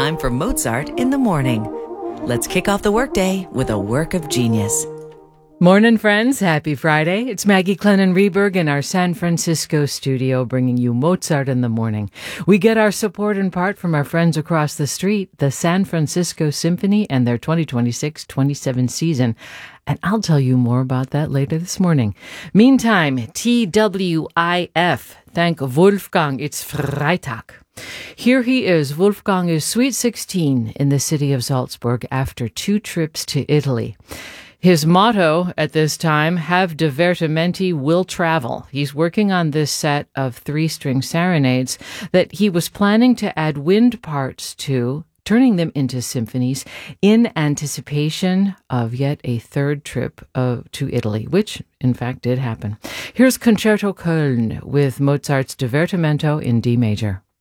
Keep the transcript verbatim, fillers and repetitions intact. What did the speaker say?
time for Mozart in the morning. Let's kick off the workday with a work of genius. Morning, friends. Happy Friday. It's Maggie Clennon-Reberg in our San Francisco studio bringing you Mozart in the morning. We get our support in part from our friends across the street, the San Francisco Symphony and their twenty twenty-six twenty-seven season. And I'll tell you more about that later this morning. Meantime, T W I F. Thank Wolfgang. It's Freitag. Here he is. Wolfgang is Sweet sixteen in the city of Salzburg after two trips to Italy. His motto at this time, have divertimenti, will travel. He's working on this set of three-string serenades that he was planning to add wind parts to, turning them into symphonies in anticipation of yet a third trip uh, to Italy, which in fact did happen. Here's Concerto Köln with Mozart's Divertimento in D major.